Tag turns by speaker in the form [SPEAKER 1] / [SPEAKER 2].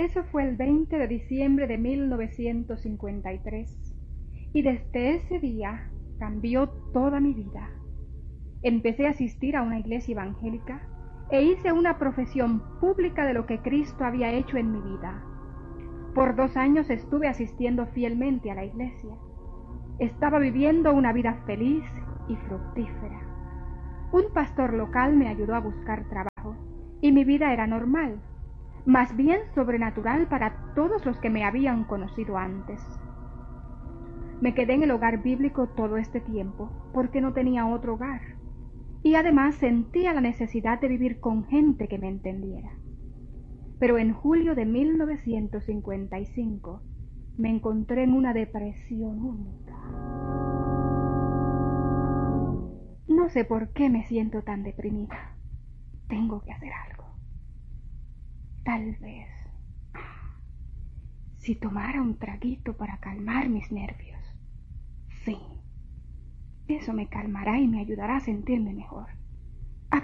[SPEAKER 1] Eso fue el 20 de diciembre de 1953, y desde ese día cambió toda mi vida. Empecé a asistir a una iglesia evangélica e hice una profesión pública de lo que Cristo había hecho en mi vida. Por 2 años estuve asistiendo fielmente a la iglesia. Estaba viviendo una vida feliz y fructífera. Un pastor local me ayudó a buscar trabajo y mi vida era normal, más bien sobrenatural para todos los que me habían conocido antes. Me quedé en el hogar bíblico todo este tiempo porque no tenía otro hogar, y además sentía la necesidad de vivir con gente que me entendiera. Pero en julio de 1955 me encontré en una depresión única. No sé por qué me siento tan deprimida. Tengo que hacer algo. Tal vez, si tomara un traguito para calmar mis nervios. Sí, eso me calmará y me ayudará a sentirme mejor.